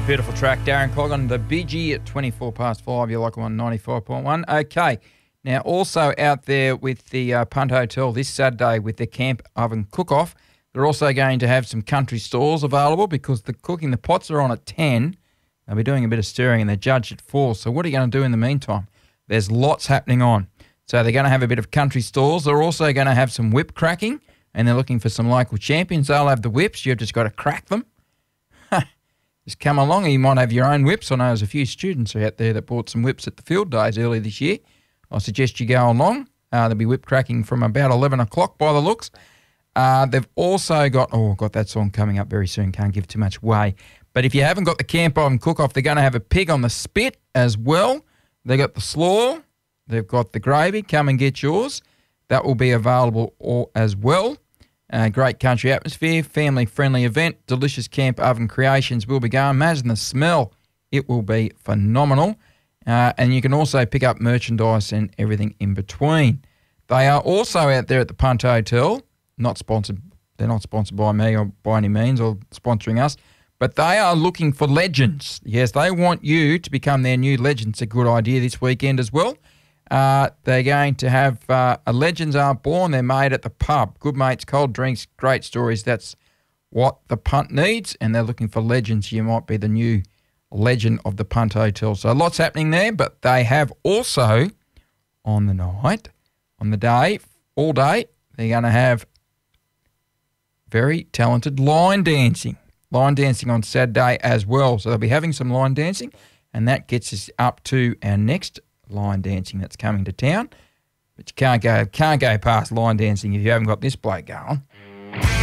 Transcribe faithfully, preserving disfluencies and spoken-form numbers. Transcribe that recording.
Beautiful track, Darren Clog on the B G at twenty-four past five. You're like on ninety-five point one. Okay, now also out there with the uh, Punt Hotel this Saturday with the Camp Oven Cook-Off, they're also going to have some country stores available because the cooking, the pots are on at ten. They'll be doing a bit of stirring and they're judged at four. So what are you going to do in the meantime? There's lots happening on. So they're going to have a bit of country stores. They're also going to have some whip cracking and they're looking for some local champions. They'll have the whips. You've just got to crack them. Just come along and you might have your own whips. I know there's a few students out there that bought some whips at the field days earlier this year. I suggest you go along. Uh, there'll be whip cracking from about eleven o'clock by the looks. Uh, they've also got, oh, got that song coming up very soon. Can't give too much away. But if you haven't got the Camp Oven Cook-Off, they're going to have a pig on the spit as well. They've got the slaw. They've got the gravy. Come and get yours. That will be available all, as well. Uh, great country atmosphere, family-friendly event, delicious Camp Oven creations will be going. Imagine the smell. It will be phenomenal. Uh, and you can also pick up merchandise and everything in between. They are also out there at the Punt Hotel, not sponsored. They're not sponsored by me or by any means or sponsoring us, but they are looking for legends. Yes, they want you to become their new legend. It's a good idea this weekend as well. Uh, they're going to have uh, a Legends Aren't Born. They're made at the pub. Good mates, cold drinks, great stories. That's what the Punt needs, and they're looking for legends. You might be the new legend of the Punt Hotel. So lots happening there, but they have also on the night, on the day, all day, they're going to have very talented line dancing. Line dancing on Saturday as well. So they'll be having some line dancing, and that gets us up to our next line dancing that's coming to town. But you can't go can't go past line dancing if you haven't got this bloke going.